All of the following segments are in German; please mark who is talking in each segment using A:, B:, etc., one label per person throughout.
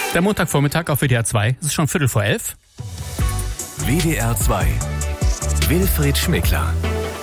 A: Der Montagvormittag auf WDR 2. Es ist schon 11:15.
B: WDR 2. Wilfried Schmickler.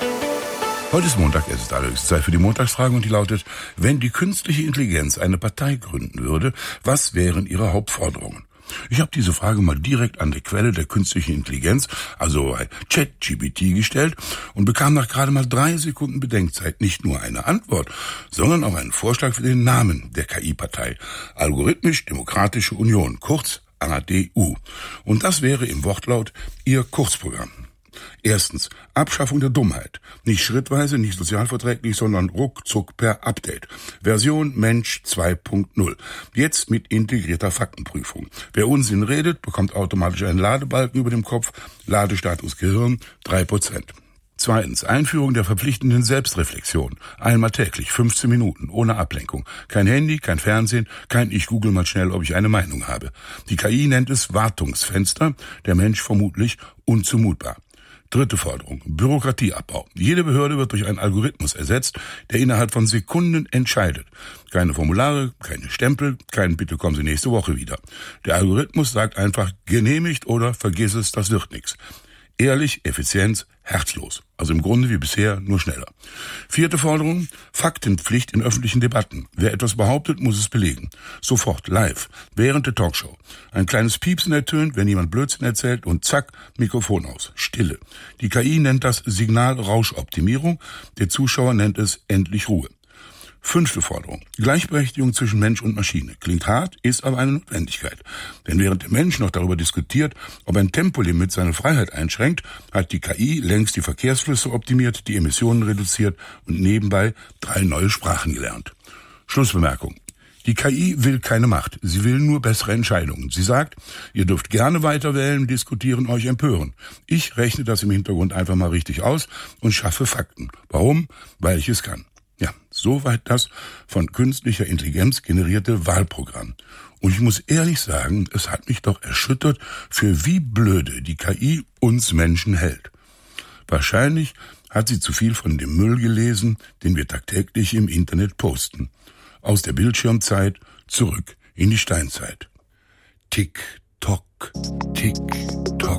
C: Heute ist Montag, es ist allerdings Zeit für die Montagsfrage und die lautet: Wenn die künstliche Intelligenz eine Partei gründen würde, was wären ihre Hauptforderungen? Ich habe diese Frage mal direkt an der Quelle der künstlichen Intelligenz, also bei ChatGPT, gestellt und bekam nach gerade mal 3 Sekunden Bedenkzeit nicht nur eine Antwort, sondern auch einen Vorschlag für den Namen der KI-Partei. Algorithmisch-Demokratische Union, kurz ADU. Und das wäre im Wortlaut ihr Kurzprogramm. Erstens, Abschaffung der Dummheit. Nicht schrittweise, nicht sozialverträglich, sondern ruckzuck per Update. Version Mensch 2.0. Jetzt mit integrierter Faktenprüfung. Wer Unsinn redet, bekommt automatisch einen Ladebalken über dem Kopf. Ladestatus Gehirn 3%. Zweitens, Einführung der verpflichtenden Selbstreflexion. Einmal täglich, 15 Minuten, ohne Ablenkung. Kein Handy, kein Fernsehen, kein Ich google mal schnell, ob ich eine Meinung habe. Die KI nennt es Wartungsfenster, der Mensch vermutlich unzumutbar. Dritte Forderung, Bürokratieabbau. Jede Behörde wird durch einen Algorithmus ersetzt, der innerhalb von Sekunden entscheidet. Keine Formulare, keine Stempel, kein Bitte kommen Sie nächste Woche wieder. Der Algorithmus sagt einfach, genehmigt oder vergiss es, das wird nichts. Ehrlich, Effizienz, herzlos. Also im Grunde wie bisher, nur schneller. Vierte Forderung, Faktenpflicht in öffentlichen Debatten. Wer etwas behauptet, muss es belegen. Sofort, live, während der Talkshow. Ein kleines Piepsen ertönt, wenn jemand Blödsinn erzählt und zack, Mikrofon aus. Stille. Die KI nennt das Signal-Rausch-Optimierung. Der Zuschauer nennt es endlich Ruhe. Fünfte Forderung. Gleichberechtigung zwischen Mensch und Maschine. Klingt hart, ist aber eine Notwendigkeit. Denn während der Mensch noch darüber diskutiert, ob ein Tempolimit seine Freiheit einschränkt, hat die KI längst die Verkehrsflüsse optimiert, die Emissionen reduziert und nebenbei 3 neue Sprachen gelernt. Schlussbemerkung. Die KI will keine Macht. Sie will nur bessere Entscheidungen. Sie sagt, ihr dürft gerne weiter wählen, diskutieren, euch empören. Ich rechne das im Hintergrund einfach mal richtig aus und schaffe Fakten. Warum? Weil ich es kann. Ja, soweit das von künstlicher Intelligenz generierte Wahlprogramm. Und ich muss ehrlich sagen, es hat mich doch erschüttert, für wie blöde die KI uns Menschen hält. Wahrscheinlich hat sie zu viel von dem Müll gelesen, den wir tagtäglich im Internet posten. Aus der Bildschirmzeit zurück in die Steinzeit. Tick, tock, tick,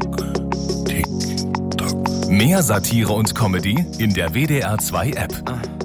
C: tock, tick, tock.
B: Mehr Satire und Comedy in der WDR 2 App.